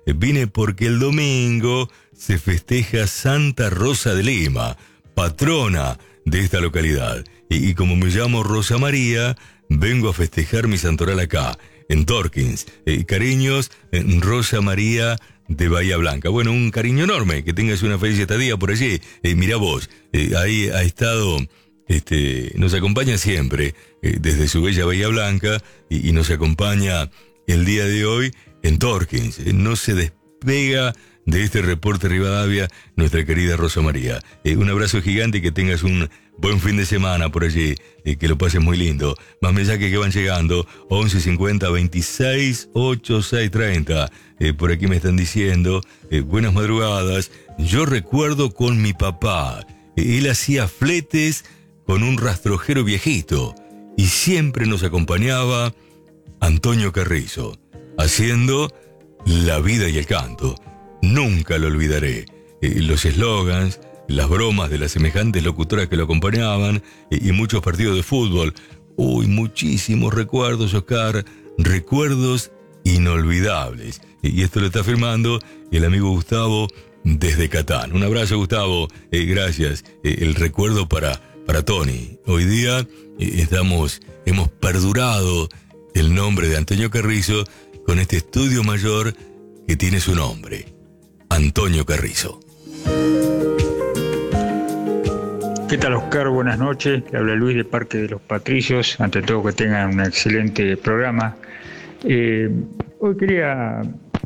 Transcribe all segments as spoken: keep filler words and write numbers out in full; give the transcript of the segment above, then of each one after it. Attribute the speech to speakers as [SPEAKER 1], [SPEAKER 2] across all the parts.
[SPEAKER 1] Eh, vine porque el domingo se festeja Santa Rosa de Lima, patrona de esta localidad. Y, y como me llamo Rosa María, vengo a festejar mi santoral acá, en Torkins. Eh, cariños, eh, Rosa María de Bahía Blanca. Bueno, un cariño enorme, que tengas una feliz estadía por allí. Eh, mira vos, eh, ahí ha estado, este, nos acompaña siempre eh, desde su bella Bahía Blanca y, y nos acompaña el día de hoy en Torkins. Eh, no se despega de este reporte Rivadavia nuestra querida Rosa María. Eh, un abrazo gigante y que tengas un buen fin de semana por allí, eh, que lo pases muy lindo. Más mensajes que van llegando, once cincuenta veintiséis ochenta y seis treinta. Eh, por aquí me están diciendo, eh, buenas madrugadas. Yo recuerdo con mi papá, eh, él hacía fletes con un rastrojero viejito y siempre nos acompañaba Antonio Carrizo, haciendo La vida y el canto. Nunca lo olvidaré. Eh, los eslogans, las bromas de las semejantes locutoras que lo acompañaban eh, y muchos partidos de fútbol. Uy, muchísimos recuerdos, Oscar, recuerdos inolvidables. Y esto lo está firmando el amigo Gustavo desde Catán. Un abrazo, Gustavo, eh, gracias. Eh, el recuerdo para, para Tony. Hoy día eh, estamos, hemos perdurado el nombre de Antonio Carrizo con este estudio mayor que tiene su nombre, Antonio Carrizo.
[SPEAKER 2] ¿Qué tal, Oscar? Buenas noches. Le habla Luis de Parque de los Patricios. Ante todo, que tengan un excelente programa. Eh, hoy quería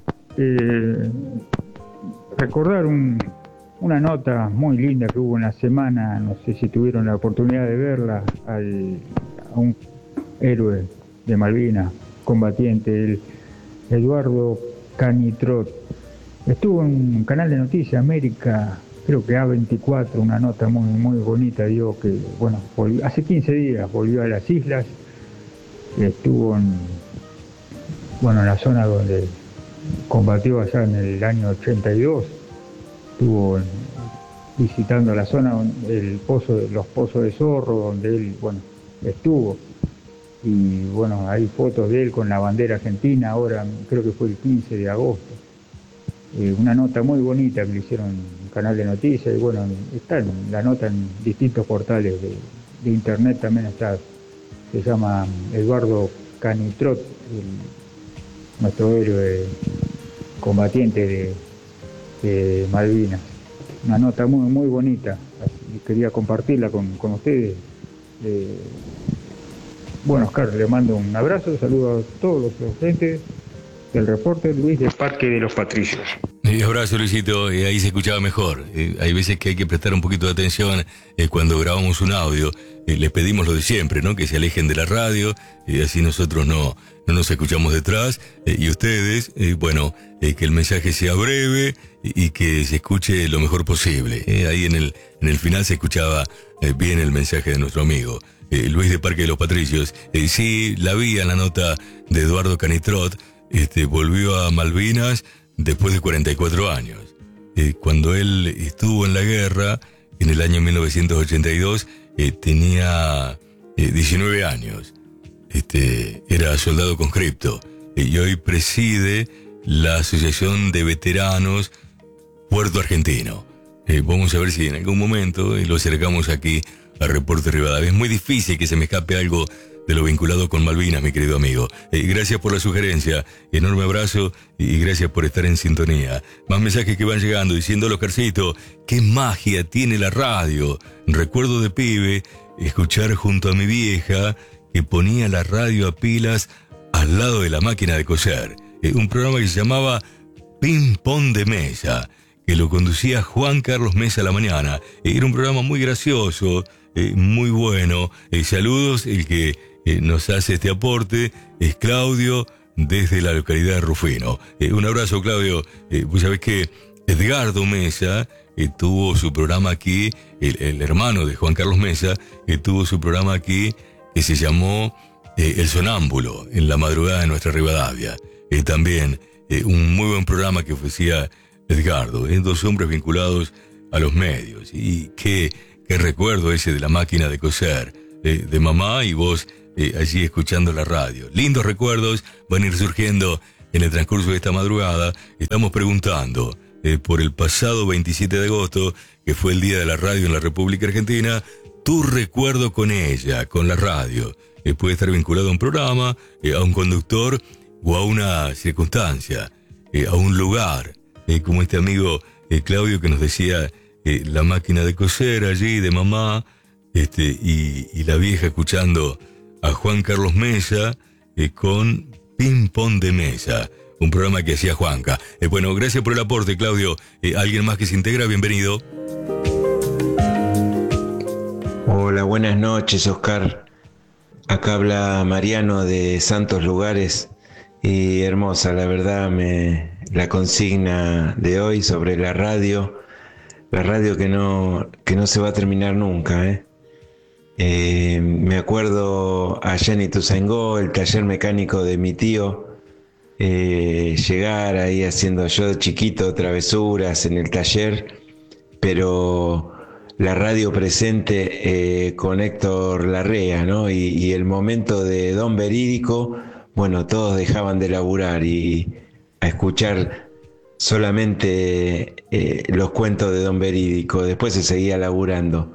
[SPEAKER 2] eh, recordar un, una nota muy linda que hubo en la semana. No sé si tuvieron la oportunidad de verla. Al, a un héroe de Malvinas, combatiente, el Eduardo Canitrot. Estuvo en un canal de noticias, América, creo que A veinticuatro, una nota muy muy bonita, dio que, bueno, volvió, hace quince días volvió a las islas, estuvo en, bueno, en la zona donde combatió allá en el año ochenta y dos, estuvo en, visitando la zona, el pozo, los pozos de Zorro, donde él, bueno, estuvo. Y bueno, hay fotos de él con la bandera argentina, ahora creo que fue el quince de agosto. Eh, una nota muy bonita que le hicieron en un canal de noticias, y bueno, está en la nota en distintos portales de, de internet, también está, se llama Eduardo Canitrot, el, nuestro héroe combatiente de, de Malvinas. Una nota muy muy bonita, y quería compartirla con, con ustedes. Eh, Bueno, Oscar, le mando un abrazo, saludo a todos los presentes del reporte, Luis de Parque de los Patricios.
[SPEAKER 1] Un abrazo, Luisito, eh, ahí se escuchaba mejor. Eh, hay veces que hay que prestar un poquito de atención eh, cuando grabamos un audio. Eh, les pedimos lo de siempre, ¿no? Que se alejen de la radio, y eh, así nosotros no, no nos escuchamos detrás. Eh, y ustedes, eh, bueno, eh, que el mensaje sea breve y, y que se escuche lo mejor posible. Eh, ahí en el, en el final se escuchaba eh, bien el mensaje de nuestro amigo. Eh, Luis de Parque de los Patricios. Eh, sí, la vi en la nota de Eduardo Canitrot. Este, volvió a Malvinas después de cuarenta y cuatro años. Eh, cuando él estuvo en la guerra, en el año mil novecientos ochenta y dos, eh, tenía eh, diecinueve años. Este, era soldado conscripto. Eh, y hoy preside la Asociación de Veteranos Puerto Argentino. Eh, vamos a ver si en algún momento eh, lo acercamos aquí a Reporte Rivadavia. Es muy difícil que se me escape algo de lo vinculado con Malvinas, mi querido amigo. Eh, gracias por la sugerencia, enorme abrazo y gracias por estar en sintonía. Más mensajes que van llegando diciendo, Oscarcito, qué magia tiene la radio. Recuerdo de pibe escuchar junto a mi vieja que ponía la radio a pilas al lado de la máquina de coser. Eh, un programa que se llamaba Ping Pong de Mesa, que lo conducía Juan Carlos Mesa a la mañana. Eh, era un programa muy gracioso, Eh, muy bueno. Eh, saludos, el que eh, nos hace este aporte es Claudio desde la localidad de Rufino. Eh, un abrazo, Claudio. Eh, pues sabés que Edgardo Mesa eh, tuvo su programa aquí, el, el hermano de Juan Carlos Mesa, que eh, tuvo su programa aquí que se llamó eh, El Sonámbulo, en la madrugada de nuestra Rivadavia. Eh, también eh, un muy buen programa que ofrecía Edgardo, eh, dos hombres vinculados a los medios. Y que Qué recuerdo ese de la máquina de coser, eh, de mamá y vos eh, allí escuchando la radio. Lindos recuerdos van a ir surgiendo en el transcurso de esta madrugada estamos preguntando eh, por el pasado veintisiete de agosto, que fue el Día de la Radio en la República Argentina, tu recuerdo con ella, con la radio. Eh, puede estar vinculado a un programa, eh, a un conductor o a una circunstancia, eh, a un lugar, eh, como este amigo eh, Claudio que nos decía eh, la máquina de coser allí de mamá, este, y, y la vieja escuchando a Juan Carlos Mesa eh, con Ping Pong de Mesa, un programa que hacía Juanca. Eh, bueno, gracias por el aporte, Claudio. Eh, ¿Alguien más que se integra? Bienvenido.
[SPEAKER 3] Hola, buenas noches, Oscar. Acá habla Mariano de Santos Lugares. Y hermosa, la verdad, me, la consigna de hoy sobre la radio. La radio que no, que no se va a terminar nunca, ¿eh? Eh, me acuerdo allá en Ituzaingó, el taller mecánico de mi tío, eh, llegar ahí haciendo yo de chiquito travesuras en el taller, pero la radio presente eh, con Héctor Larrea, ¿no? Y, y el momento de Don Verídico, bueno, todos dejaban de laburar y a escuchar solamente eh, los cuentos de Don Verídico, después se seguía laburando.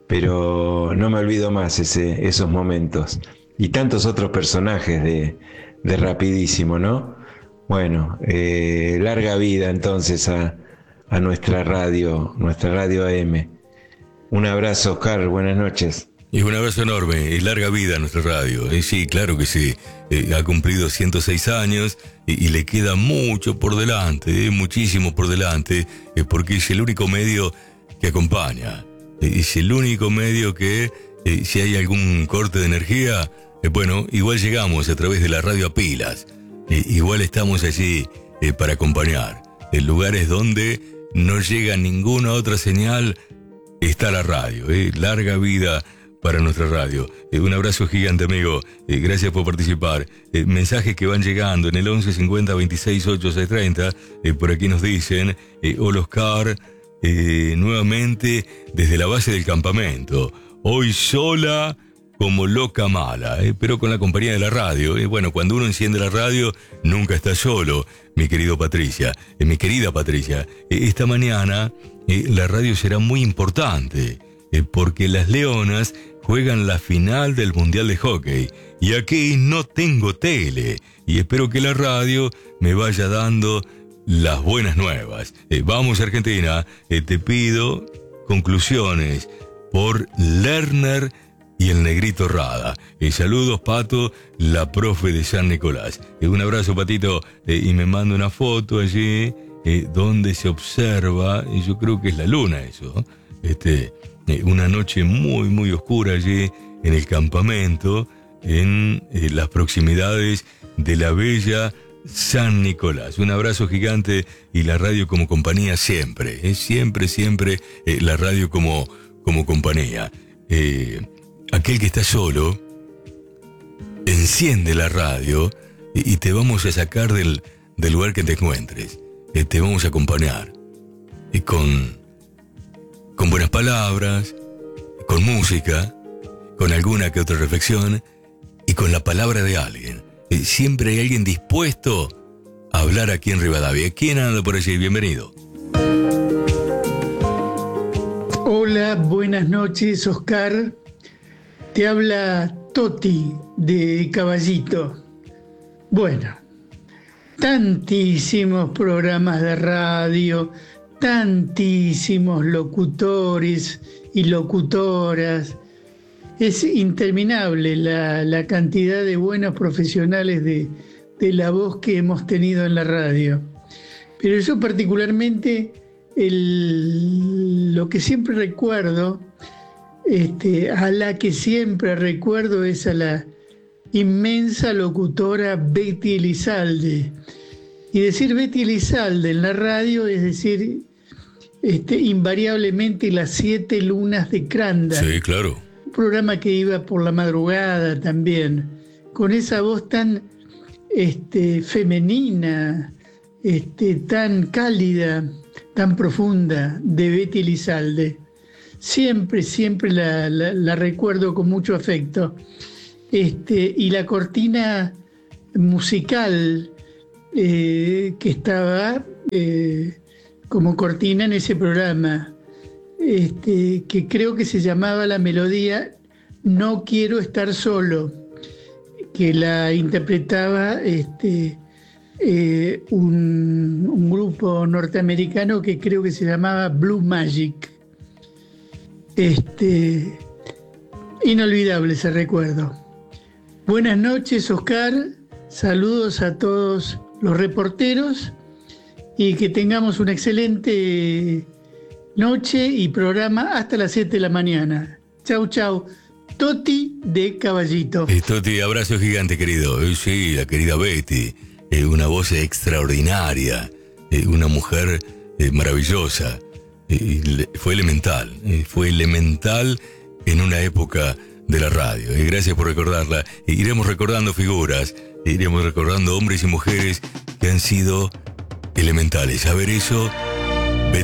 [SPEAKER 3] Pero no me olvido más ese, esos momentos. Y tantos otros personajes de, de Rapidísimo, ¿no? Bueno, eh, larga vida entonces a, a nuestra radio, nuestra radio A M. Un abrazo, Oscar, buenas noches.
[SPEAKER 1] Y un abrazo enorme, y larga vida a nuestra radio. Eh, sí, claro que sí. Eh, ha cumplido ciento seis años y, y le queda mucho por delante, eh, muchísimo por delante, eh, porque es el único medio que acompaña. Es el único medio que, eh, si hay algún corte de energía, eh, bueno, igual llegamos a través de la radio a pilas. Eh, igual estamos allí eh, para acompañar. En lugares donde no llega ninguna otra señal, está la radio. Eh. Larga vida para nuestra radio. Eh, un abrazo gigante, amigo. Eh, gracias por participar. Eh, mensajes que van llegando en el once cincuenta veintiséis ochenta y seis treinta. Eh, por aquí nos dicen, eh, hola Oscar, Eh, nuevamente desde la base del campamento, hoy sola como loca mala, eh, pero con la compañía de la radio. Eh. Bueno, cuando uno enciende la radio nunca está solo, mi querido Patricia, eh, mi querida Patricia. Eh, esta mañana eh, la radio será muy importante eh, porque las Leonas juegan la final del Mundial de Hockey y aquí no tengo tele y espero que la radio me vaya dando las buenas nuevas. Eh, vamos, Argentina, eh, te pido conclusiones por Lerner y el Negrito Rada. Eh, saludos, Pato, la profe de San Nicolás. Eh, un abrazo, Patito, eh, y me manda una foto allí eh, donde se observa, y yo creo que es la luna eso, este, eh, una noche muy, muy oscura allí en el campamento, en eh, las proximidades de la bella San Nicolás. Un abrazo gigante y la radio como compañía siempre, ¿eh? siempre, siempre eh, la radio como, como compañía. Eh, aquel que está solo, enciende la radio y, y te vamos a sacar del, del lugar que te encuentres. Eh, te vamos a acompañar eh, con, con buenas palabras, con música, con alguna que otra reflexión y con la palabra de alguien. Siempre hay alguien dispuesto a hablar aquí en Rivadavia. ¿Quién anda por allí? Bienvenido.
[SPEAKER 4] Hola, buenas noches, Oscar. Te habla Toti de Caballito. Bueno, tantísimos programas de radio, tantísimos locutores y locutoras. Es interminable la, la cantidad de buenos profesionales de, de la voz que hemos tenido en la radio. Pero yo particularmente el, lo que siempre recuerdo, este, a la que siempre recuerdo es a la inmensa locutora Betty Elizalde. Y decir Betty Elizalde en la radio es decir este, invariablemente las siete lunas de Cranda.
[SPEAKER 1] Sí, claro.
[SPEAKER 4] Un programa que iba por la madrugada también, con esa voz tan este, femenina, este, tan cálida, tan profunda de Betty Elizalde. Siempre, siempre la, la, la recuerdo con mucho afecto. Este, y la cortina musical eh, que estaba eh, como cortina en ese programa, este, que creo que se llamaba la melodía No quiero estar solo, que la interpretaba este, eh, un, un grupo norteamericano que creo que se llamaba Blue Magic. Este, inolvidable ese recuerdo. Buenas noches, Oscar. Saludos a todos los reporteros y que tengamos una excelente noche y programa hasta las siete de la mañana. Chau, chau. Toti de Caballito.
[SPEAKER 1] Eh, Toti, abrazo gigante, querido. Eh, sí, la querida Betty. Eh, una voz extraordinaria. Eh, una mujer eh, maravillosa. Eh, le, fue elemental. Eh, fue elemental en una época de la radio. Eh, gracias por recordarla. Eh, iremos recordando figuras. Eh, iremos recordando hombres y mujeres que han sido elementales. A ver eso